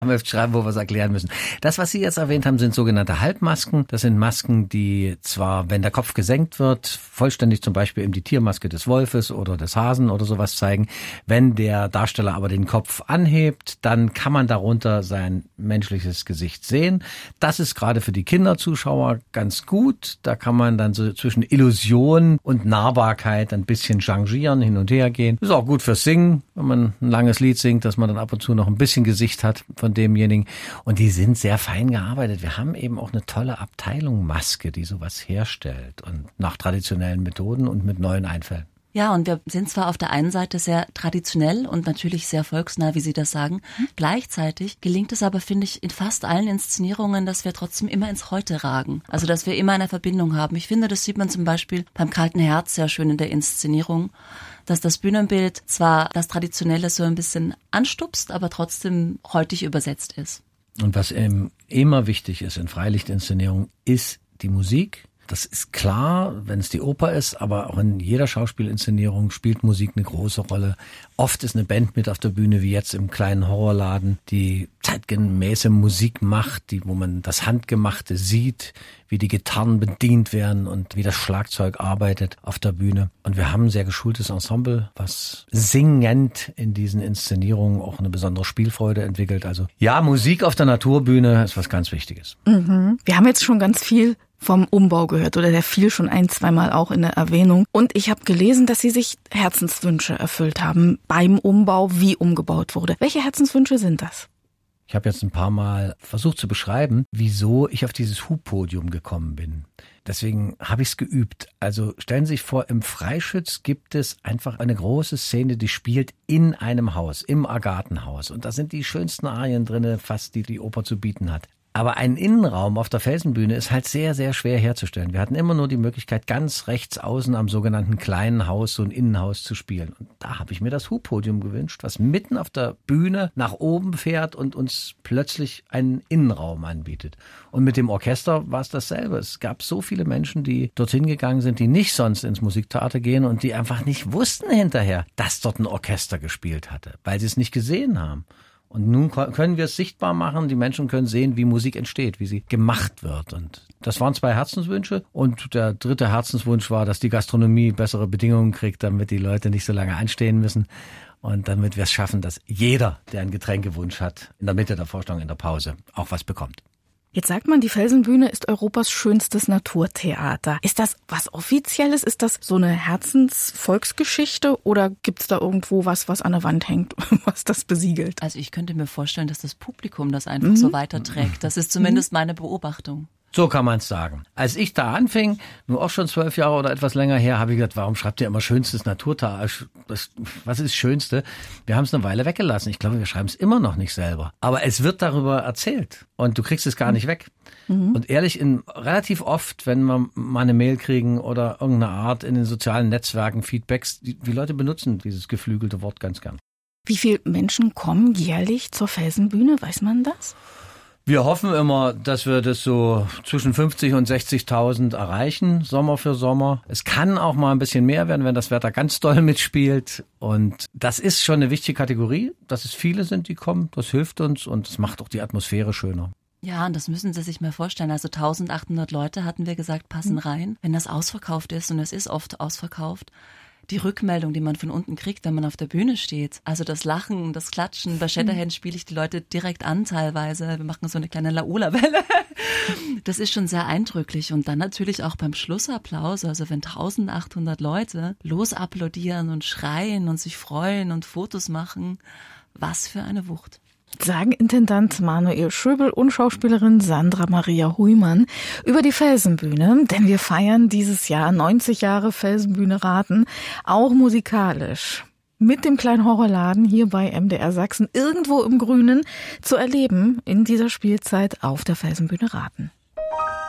schreiben, wo wir es erklären müssen. Das, was Sie jetzt erwähnt haben, sind sogenannte Halbmasken. Das sind Masken, die zwar, wenn der Kopf gesenkt wird, vollständig zum Beispiel eben die Tiermaske des Wolfes oder des Hasen oder sowas zeigen. Wenn der Darsteller aber den Kopf anhebt, dann kann man darunter sein menschliches Gesicht sehen. Das ist gerade für die Kinderzuschauer ganz gut. Da kann man dann so zwischen Illusion und Nahbarkeit ein bisschen changieren, hin und her gehen. Ist auch gut fürs Singen, wenn man ein langes Lied singt, dass man dann ab und zu noch ein bisschen Gesicht hat von demjenigen. Und die sind sehr fein gearbeitet. Wir haben eben auch eine tolle Abteilung Maske, die sowas herstellt und nach traditionellen Methoden und mit neuen Einfällen. Ja, und wir sind zwar auf der einen Seite sehr traditionell und natürlich sehr volksnah, wie Sie das sagen. Gleichzeitig gelingt es aber, finde ich, in fast allen Inszenierungen, dass wir trotzdem immer ins Heute ragen. Also, dass wir immer eine Verbindung haben. Ich finde, das sieht man zum Beispiel beim Kalten Herz sehr schön in der Inszenierung, dass das Bühnenbild zwar das Traditionelle so ein bisschen anstupst, aber trotzdem heutig übersetzt ist. Und was immer wichtig ist in Freilichtinszenierungen, ist die Musik. Das ist klar, wenn es die Oper ist, aber auch in jeder Schauspielinszenierung spielt Musik eine große Rolle. Oft ist eine Band mit auf der Bühne, wie jetzt im kleinen Horrorladen, die zeitgemäße Musik macht, wo man das Handgemachte sieht, wie die Gitarren bedient werden und wie das Schlagzeug arbeitet auf der Bühne. Und wir haben ein sehr geschultes Ensemble, was singend in diesen Inszenierungen auch eine besondere Spielfreude entwickelt. Also ja, Musik auf der Naturbühne ist was ganz Wichtiges. Mhm. Wir haben jetzt schon ganz viel vom Umbau gehört oder der fiel schon ein-, zweimal auch in der Erwähnung. Und ich habe gelesen, dass Sie sich Herzenswünsche erfüllt haben beim Umbau, wie umgebaut wurde. Welche Herzenswünsche sind das? Ich habe jetzt ein paar Mal versucht zu beschreiben, wieso ich auf dieses Hubpodium gekommen bin. Deswegen habe ich es geübt. Also stellen Sie sich vor, im Freischütz gibt es einfach eine große Szene, die spielt in einem Haus, im Agathenhaus. Und da sind die schönsten Arien drin, fast die Oper zu bieten hat. Aber ein Innenraum auf der Felsenbühne ist halt sehr, sehr schwer herzustellen. Wir hatten immer nur die Möglichkeit, ganz rechts außen am sogenannten kleinen Haus so ein Innenhaus zu spielen. Und da habe ich mir das Hubpodium gewünscht, was mitten auf der Bühne nach oben fährt und uns plötzlich einen Innenraum anbietet. Und mit dem Orchester war es dasselbe. Es gab so viele Menschen, die dorthin gegangen sind, die nicht sonst ins Musiktheater gehen und die einfach nicht wussten hinterher, dass dort ein Orchester gespielt hatte, weil sie es nicht gesehen haben. Und nun können wir es sichtbar machen, die Menschen können sehen, wie Musik entsteht, wie sie gemacht wird. Und das waren 2 Herzenswünsche. Und der 3. Herzenswunsch war, dass die Gastronomie bessere Bedingungen kriegt, damit die Leute nicht so lange anstehen müssen. Und damit wir es schaffen, dass jeder, der einen Getränkewunsch hat, in der Mitte der Vorstellung, in der Pause, auch was bekommt. Jetzt sagt man, die Felsenbühne ist Europas schönstes Naturtheater. Ist das was Offizielles? Ist das so eine Herzensvolksgeschichte? Oder gibt's da irgendwo was an der Wand hängt, was das besiegelt? Also ich könnte mir vorstellen, dass das Publikum das einfach so weiterträgt. Das ist zumindest meine Beobachtung. So kann man es sagen. Als ich da anfing, nur auch schon 12 Jahre oder etwas länger her, habe ich gedacht, warum schreibt ihr immer schönstes Naturtheater? Was ist das Schönste? Wir haben es eine Weile weggelassen. Ich glaube, wir schreiben es immer noch nicht selber. Aber es wird darüber erzählt und du kriegst es gar nicht weg. Und ehrlich, relativ oft, wenn wir mal eine Mail kriegen oder irgendeine Art in den sozialen Netzwerken Feedbacks, die Leute benutzen dieses geflügelte Wort ganz gern. Wie viele Menschen kommen jährlich zur Felsenbühne? Weiß man das? Wir hoffen immer, dass wir das so zwischen 50 und 60.000 erreichen, Sommer für Sommer. Es kann auch mal ein bisschen mehr werden, wenn das Wetter ganz doll mitspielt. Und das ist schon eine wichtige Kategorie, dass es viele sind, die kommen. Das hilft uns und es macht auch die Atmosphäre schöner. Ja, und das müssen Sie sich mal vorstellen. Also 1800 Leute, hatten wir gesagt, passen rein. Wenn das ausverkauft ist, und es ist oft ausverkauft, die Rückmeldung, die man von unten kriegt, wenn man auf der Bühne steht. Also das Lachen, das Klatschen. Bei Shatterhand spiele ich die Leute direkt an teilweise. Wir machen so eine kleine Laola-Welle. Das ist schon sehr eindrücklich. Und dann natürlich auch beim Schlussapplaus. Also wenn 1800 Leute losapplaudieren und schreien und sich freuen und Fotos machen. Was für eine Wucht. Sagen Intendant Manuel Schöbel und Schauspielerin Sandra Maria Huymann über die Felsenbühne, denn wir feiern dieses Jahr 90 Jahre Felsenbühne Rathen, auch musikalisch. Mit dem kleinen Horrorladen hier bei MDR Sachsen irgendwo im Grünen zu erleben in dieser Spielzeit auf der Felsenbühne Rathen.